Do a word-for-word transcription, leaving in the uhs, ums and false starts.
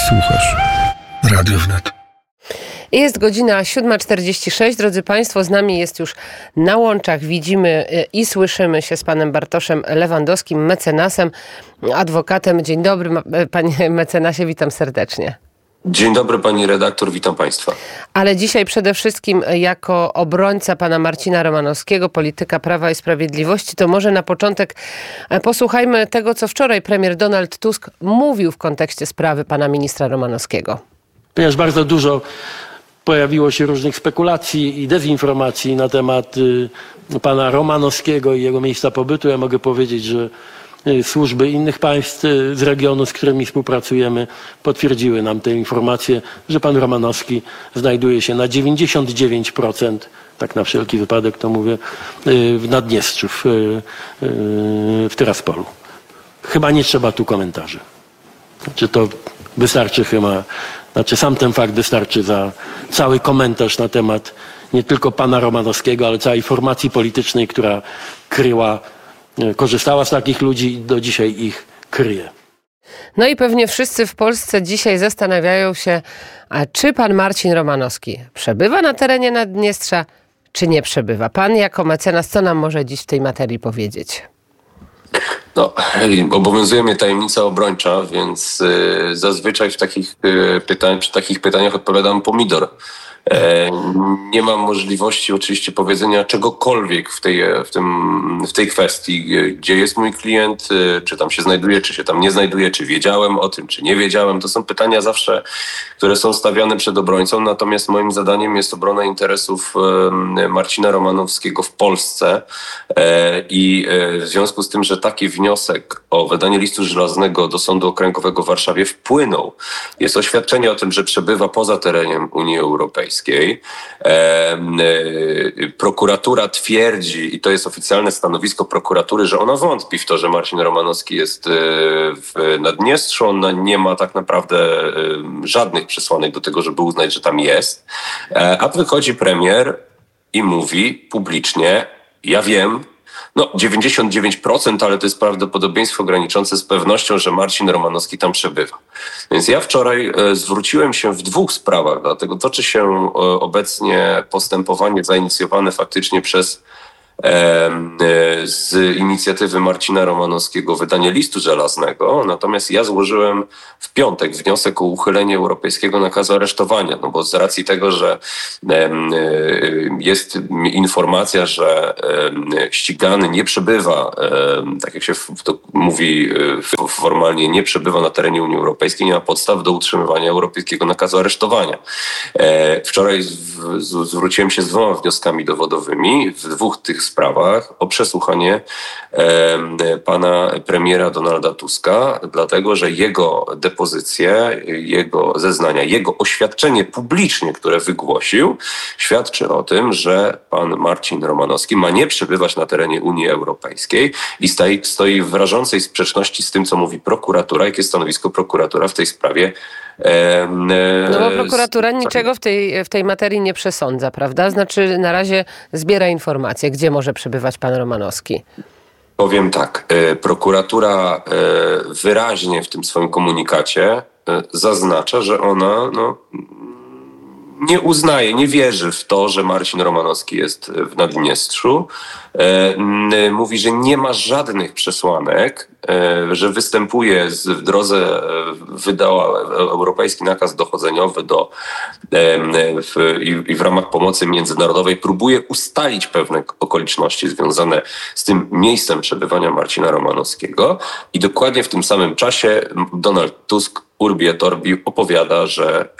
Słuchasz Radio Wnet. Jest godzina siódma czterdzieści sześć. Drodzy Państwo, z nami jest już na łączach. Widzimy i słyszymy się z panem Bartoszem Lewandowskim, mecenasem, adwokatem. Dzień dobry, panie mecenasie, witam serdecznie. Dzień dobry pani redaktor, witam państwa. Ale dzisiaj przede wszystkim jako obrońca pana Marcina Romanowskiego, polityka Prawa i Sprawiedliwości, to może na początek posłuchajmy tego, co wczoraj premier Donald Tusk mówił w kontekście sprawy pana ministra Romanowskiego. Ponieważ bardzo dużo pojawiło się różnych spekulacji i dezinformacji na temat y, pana Romanowskiego i jego miejsca pobytu, ja mogę powiedzieć, że y, służby innych państw y, z regionu, z którymi współpracujemy, potwierdziły nam te informacje, że pan Romanowski znajduje się na dziewięćdziesiąt dziewięć procent, tak na wszelki wypadek to mówię, y, w Naddniestrzu, w, y, y, w Tyraspolu. Chyba nie trzeba tu komentarzy. Znaczy to wystarczy chyba, znaczy sam ten fakt wystarczy za cały komentarz na temat nie tylko pana Romanowskiego, ale całej formacji politycznej, która kryła, korzystała z takich ludzi i do dzisiaj ich kryje. No i pewnie wszyscy w Polsce dzisiaj zastanawiają się, a czy pan Marcin Romanowski przebywa na terenie Naddniestrza, czy nie przebywa? Pan jako mecenas, co nam może dziś w tej materii powiedzieć? No, obowiązuje mnie tajemnica obrończa, więc y, zazwyczaj w takich y, pytań, przy takich pytaniach odpowiadam pomidor. E, nie mam możliwości oczywiście powiedzenia czegokolwiek w tej, w tym, w tej kwestii, gdzie jest mój klient, czy tam się znajduje, czy się tam nie znajduje, czy wiedziałem o tym, czy nie wiedziałem. To są pytania zawsze, które są stawiane przed obrońcą, natomiast moim zadaniem jest obrona interesów e, Marcina Romanowskiego w Polsce e, i e, w związku z tym, że taki wniosek o wydanie listu żelaznego do Sądu Okręgowego w Warszawie wpłynął, jest oświadczenie o tym, że przebywa poza terenem Unii Europejskiej. E, e, prokuratura twierdzi, i to jest oficjalne stanowisko prokuratury, że ona wątpi w to, że Marcin Romanowski jest e, w Naddniestrzu. Ona nie ma tak naprawdę e, żadnych przesłanek do tego, żeby uznać, że tam jest. E, a wychodzi premier i mówi publicznie: ja wiem, no dziewięćdziesiąt dziewięć procent, ale to jest prawdopodobieństwo graniczące z pewnością, że Marcin Romanowski tam przebywa. Więc ja wczoraj e, zwróciłem się w dwóch sprawach, dlatego toczy się e, obecnie postępowanie zainicjowane faktycznie przez e, e, z inicjatywy Marcina Romanowskiego wydanie listu żelaznego, natomiast ja złożyłem w piątek wniosek o uchylenie europejskiego nakazu aresztowania, no bo z racji tego, że e, e, jest informacja, że e, ścigany nie przebywa, e, tak jak się w, to mówi e, formalnie, nie przebywa na terenie Unii Europejskiej, nie ma podstaw do utrzymywania europejskiego nakazu aresztowania. E, wczoraj z, z, zwróciłem się z dwoma wnioskami dowodowymi w dwóch tych sprawach o przesłuchanie e, pana premiera Donalda Tuska, dlatego że jego depozycje, jego zeznania, jego oświadczenie publicznie, które wygłosił, świadczy o tym, że pan Marcin Romanowski ma nie przebywać na terenie Unii Europejskiej i stoi, stoi w rażącej sprzeczności z tym, co mówi prokuratura, jakie stanowisko prokuratura w tej sprawie. E, no bo prokuratura niczego w tej, w tej materii nie przesądza, prawda? Znaczy na razie zbiera informacje, gdzie może przebywać pan Romanowski. Powiem tak, prokuratura wyraźnie w tym swoim komunikacie zaznacza, że ona no, nie uznaje, nie wierzy w to, że Marcin Romanowski jest w Naddniestrzu. Mówi, że nie ma żadnych przesłanek, że występuje w drodze, wydała europejski nakaz dochodzeniowy do, w, i, i w ramach pomocy międzynarodowej próbuje ustalić pewne okoliczności związane z tym miejscem przebywania Marcina Romanowskiego i dokładnie w tym samym czasie Donald Tusk Urbi et Orbi opowiada, że